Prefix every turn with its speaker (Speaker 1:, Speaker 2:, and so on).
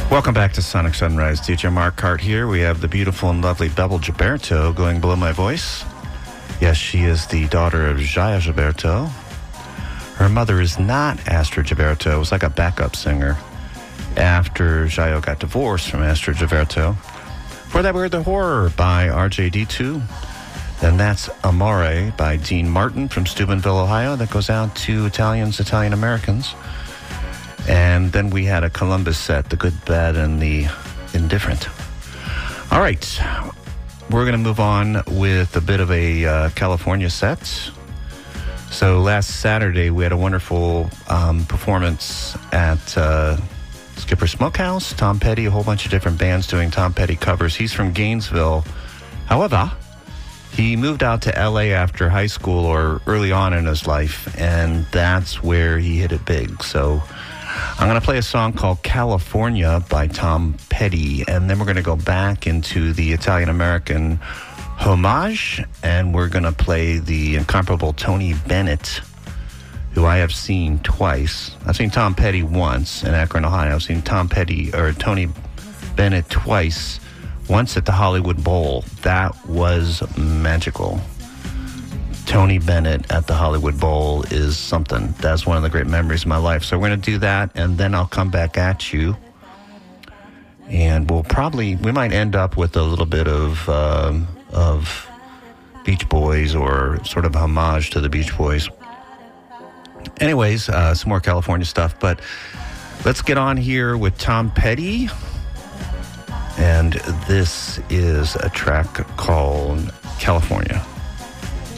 Speaker 1: Welcome back to Sonic Sunrise. DJ Mark Hart here. We have the beautiful and lovely Bebel Gilberto going below my voice. Yes, she is the daughter of Jaya Gilberto. Her mother is not Astrid Gilberto. It was like a backup singer after Jaya got divorced from Astrid Gilberto. Before that, we heard The Horror by RJD2. Then that's Amore by Dean Martin from Steubenville, Ohio. That goes out to Italians, Italian Americans. And then we had a Columbus set, The Good, Bad, and the Indifferent. All right. We're going to move on with a bit of a California set. So last Saturday, we had a wonderful performance at Skipper Smokehouse. Tom Petty, a whole bunch of different bands doing Tom Petty covers. He's from Gainesville. However, he moved out to L.A. after high school or early on in his life, and that's where he hit it big. So I'm going to play a song called California by Tom Petty, and then we're going to go back into the Italian-American homage, and we're going to play the incomparable Tony Bennett, who I have seen twice. I've seen Tom Petty once in Akron, Ohio. I've seen Tony Bennett twice, once at the Hollywood Bowl. That was magical. Tony Bennett at the Hollywood Bowl is something. That's one of the great memories of my life. So we're going to do that, and then I'll come back at you. And we might end up with a little bit of Beach Boys, or sort of homage to the Beach Boys. Anyways, some more California stuff, but let's get on here with Tom Petty. And this is a track called California.